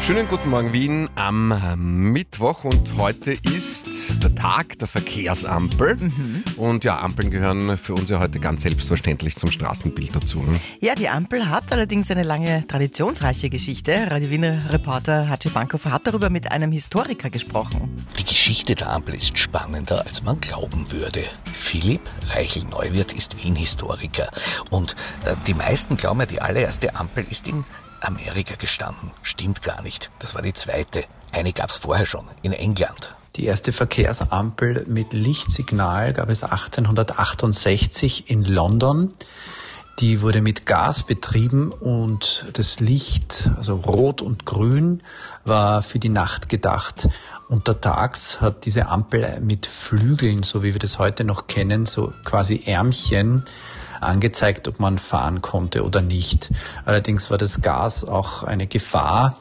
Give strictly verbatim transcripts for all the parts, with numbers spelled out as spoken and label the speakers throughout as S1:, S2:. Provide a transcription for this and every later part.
S1: Schönen guten Morgen Wien am Mittwoch und heute ist der Tag der Verkehrsampel. Mhm. Und ja, Ampeln gehören für uns ja heute ganz selbstverständlich zum Straßenbild dazu. Ne?
S2: Ja, die Ampel hat allerdings eine lange traditionsreiche Geschichte. Radio Wiener Reporter Hatschi Bankofer hat darüber mit einem Historiker gesprochen.
S3: Die Geschichte der Ampel ist spannender, als man glauben würde. Philipp Reichel-Neuwirth ist Wien-Historiker und äh, die meisten glauben ja, die allererste Ampel ist in Amerika gestanden. Stimmt gar nicht. Das war die zweite. Eine gab es vorher schon, in England.
S4: Die erste Verkehrsampel mit Lichtsignal gab es achtzehnhundertachtundsechzig in London. Die wurde mit Gas betrieben und das Licht, also rot und grün, war für die Nacht gedacht. Untertags hat diese Ampel mit Flügeln, so wie wir das heute noch kennen, so quasi Ärmchen, angezeigt, ob man fahren konnte oder nicht. Allerdings war das Gas auch eine Gefahr.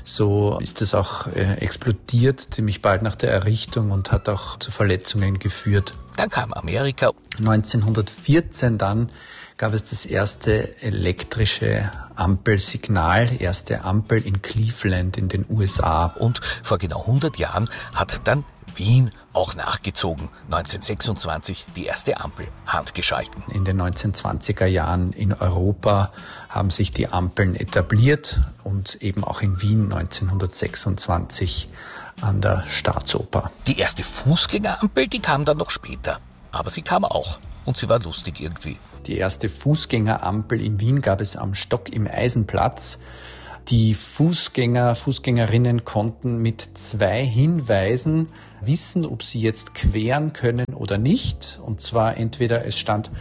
S4: So ist es auch äh, explodiert ziemlich bald nach der Errichtung und hat auch zu Verletzungen geführt.
S3: Dann kam Amerika.
S4: neunzehnhundertvierzehn dann gab es das erste elektrische Ampelsignal, erste Ampel in Cleveland in den U S A.
S3: Und vor genau hundert Jahren hat dann Wien auch nachgezogen. neunzehnhundertsechsundzwanzig die erste Ampel handgeschalten.
S4: In den neunzehnhundertzwanziger Jahren in Europa haben sich die Ampeln etabliert und eben auch in Wien neunzehnhundertsechsundzwanzig an der Staatsoper.
S3: Die erste Fußgängerampel, die kam dann noch später. Aber sie kam auch. Und sie war lustig irgendwie.
S4: Die erste Fußgängerampel in Wien gab es am Stock im Eisenplatz. Die Fußgänger, Fußgängerinnen konnten mit zwei Hinweisen wissen, ob sie jetzt queren können oder nicht. Und zwar entweder es stand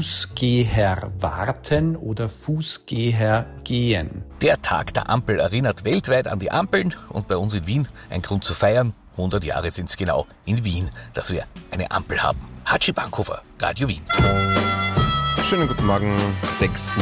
S4: Fußgeher warten oder Fußgeher gehen.
S3: Der Tag der Ampel erinnert weltweit an die Ampeln und bei uns in Wien ein Grund zu feiern. hundert Jahre sind es genau in Wien, dass wir eine Ampel haben. Hatschi Bankofer, Radio Wien.
S1: Schönen guten Morgen, sechs Uhr.